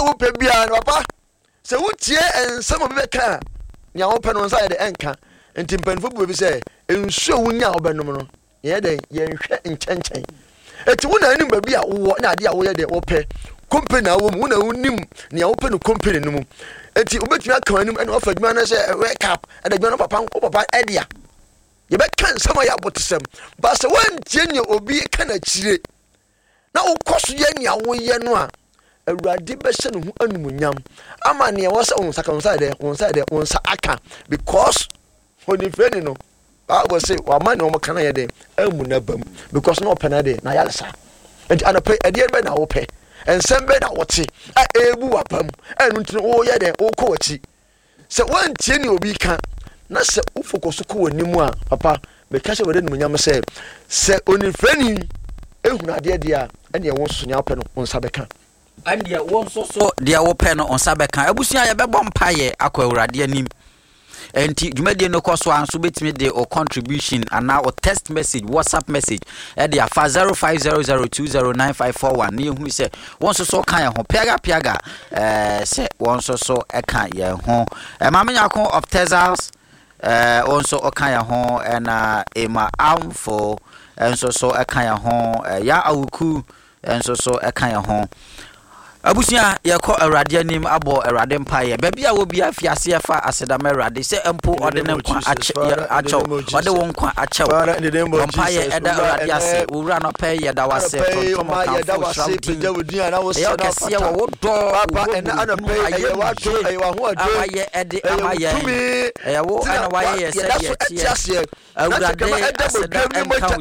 wo pe bia no papa se wo tie ensem obi beka nya wo pe no nsa ye de enka enti mpanfo bu bi se ensuo wo nya wo benom no ye de ye nhwe nkyɛnkyɛn eti wo na anim ba bia wo na ade a wo ye de wo pe company na wo mu na wonim ne wo pe no company no mu eti obetumi aka anim ene ofa dwuma na se wake up ade dwuma no papa edia ye be kan sama ya botesem ba se wan tie ne obi kana chire na wo koso ye ne wo ye no a awurade be se no hu anumunyam ama ne wo se on saka on sa aka because oni feni no Bible say wa man no makana ye de amuna bam because no pena de na yalesa and anape ade be na wo pe ensem be na wo te a ebu wapam enu ntino wo ye de wo ko wachi se wan tie ne obi ka na se wo focus ko wanimu a papa be ka se wade no nyam se oni feni ehuna ade de a ene wo sonya pe no onsa be ka and dia won so dia wo pe no onsa be ka abusia ye be bom paye akwa awurade anim enti dwumade no koso anso betimi de o contribution and now text message WhatsApp message e de afa 0500209541 ne hu se won so kan ye ho piaga se won so e kan ye ho ma menya ko of Texas won so kan ye ho na ema amfo enso so e kan ye ho ya awuku enso so e kan ye ho abusia ye ko awurade anim abo awurade mpaye baabi a wo bia fiase fa aseda me awurade se empo ode ne nkwa acho ode wo nkwa acho mpaye eda awurade ase wura no pa ye da wase yo kase wo do papa ena ana pa ye wa to ye wa ho ado aye ede amaye ye wo ana wa ye se ye tie awurade aseda enka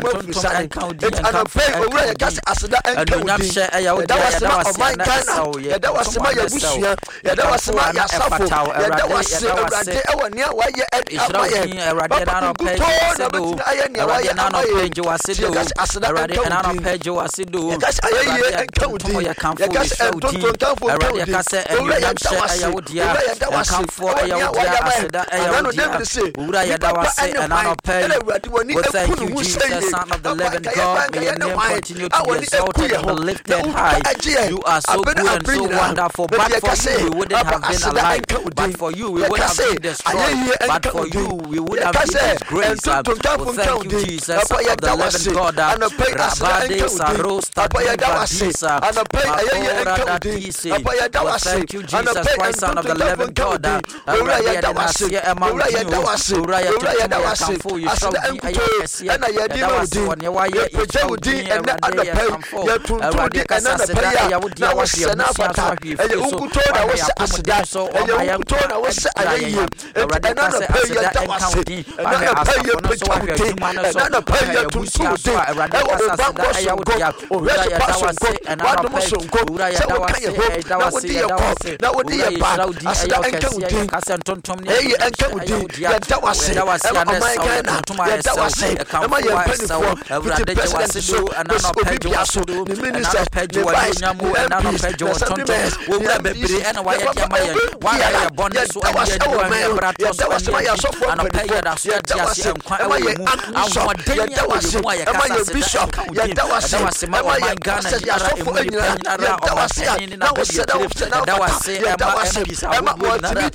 odi ana pa wura ye kase aseda enka odi da wase ya da wasema ya busia ya da wasema ya safo ya da wasema awurade ewani a waye amaye awurade na no page wasedo awurade na no page wasedo awurade na no page wasedo awurade kanfo ya kanfo awurade kase enyam she ayawodia kanfo ayawodia aseda ayawodia ura ya da wase na no page we thank you Jesus son of the living God may your name continue to be exalted and lifted high you are so good and so wonderful, but for you we wouldn't have been alive, but for you we would have been destroyed, but for you we would have been disgraced. Well, thank you Jesus of the living God. Rabade Sarosta Badisa Makora Dadisi. Well, thank you Jesus Christ son of the living God. Uraya Dawasi Emmanuel Uraya Kamfu Yisraudi Ayakesia Dawasi Wanyawaye Yisraudi Uraya Kamfu Uraya Kasaseda Ayawodia Wasi Sanafata eye unkuto na wose asida eye unkuto na wose ayeye ete na no pay ya dawasi na no pay ya pechawute na no pay ya tunsude ewo banko sonko ohwese pasonko wadom sonko se wakaye ho na wodi ye ko na wodi ye ba asida enka wudi eye enka wudi ya dawasi ewo amaikana ya dawasi ema ye penifo fiti president so na no pay ya so ni minister ni vice na no pay we will be and why ya maye why ya bonus so and ya do and bratos and pay ya da so ya tia nkwa e mu awodenya ya kasa bishop ya dawase ma my Ghana ya ra emu ni panyara o ma ni na da wase e ma bisa